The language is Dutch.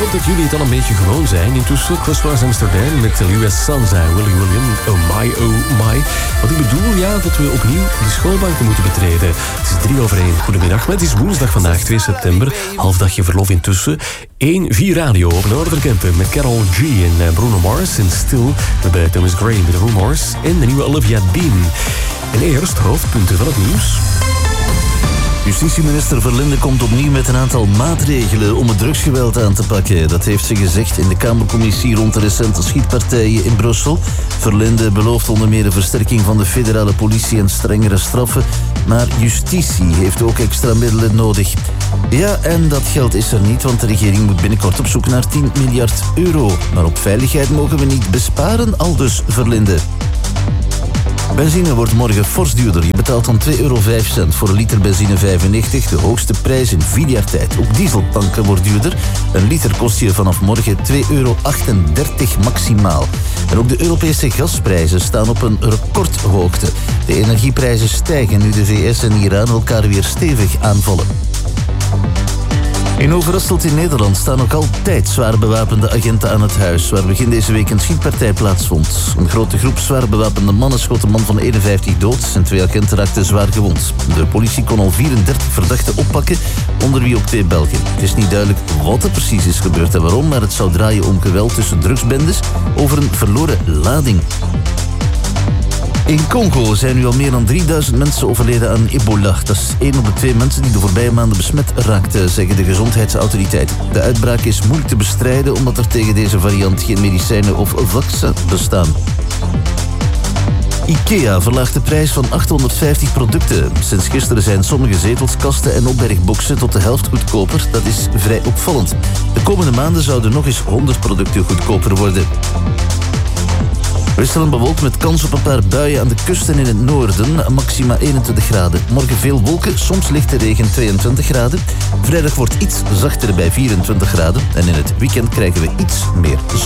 hoop dat jullie het al een beetje gewoon zijn. Intussen Crosswise Amsterdam met de US Sansa, Willy William, oh my. Wat ik bedoel, ja, dat we opnieuw de schoolbanken moeten betreden. Het is 3:03. Goedemiddag, maar het is woensdag vandaag, 2 september. Halfdagje verlof intussen. 1-4 radio op Noorderkempen met Karol G en Bruno Mars en Still. We hebben Thomas Gray met Rumors en de nieuwe Olivia Dean. En eerst hoofdpunten van het nieuws. Justitieminister Verlinde komt opnieuw met een aantal maatregelen om het drugsgeweld aan te pakken. Dat heeft ze gezegd in de Kamercommissie rond de recente schietpartijen in Brussel. Verlinde belooft onder meer een versterking van de federale politie en strengere straffen. Maar justitie heeft ook extra middelen nodig. Ja, en dat geld is er niet, want de regering moet binnenkort op zoek naar 10 miljard euro. Maar op veiligheid mogen we niet besparen, aldus Verlinde. Benzine wordt morgen fors duurder. Je betaalt dan €2,05 voor een liter benzine 95. De hoogste prijs in 4 jaar tijd. Ook dieseltanken wordt duurder. Een liter kost je vanaf morgen €2,38 maximaal. En ook de Europese gasprijzen staan op een recordhoogte. De energieprijzen stijgen nu de VS en Iran elkaar weer stevig aanvallen. In Overasselt in Nederland staan nog altijd zwaar bewapende agenten aan het huis, waar begin deze week een schietpartij plaatsvond. Een grote groep zwaar bewapende mannen schoot een man van 51 dood en 2 agenten raakten zwaar gewond. De politie kon al 34 verdachten oppakken, onder wie ook 2 Belgen. Het is niet duidelijk wat er precies is gebeurd en waarom, maar het zou draaien om geweld tussen drugsbendes over een verloren lading. In Congo zijn nu al meer dan 3000 mensen overleden aan ebola. Dat is 1 op de 2 mensen die de voorbije maanden besmet raakten, zeggen de gezondheidsautoriteiten. De uitbraak is moeilijk te bestrijden omdat er tegen deze variant geen medicijnen of vaccins bestaan. IKEA verlaagt de prijs van 850 producten. Sinds gisteren zijn sommige zetels, kasten en opbergboxen tot de helft goedkoper. Dat is vrij opvallend. De komende maanden zouden nog eens 100 producten goedkoper worden. Wisselend bewolkt met kans op een paar buien aan de kust en in het noorden, maxima 21 graden. Morgen veel wolken, soms lichte regen, 22 graden. Vrijdag wordt iets zachter bij 24 graden en in het weekend krijgen we iets meer zon.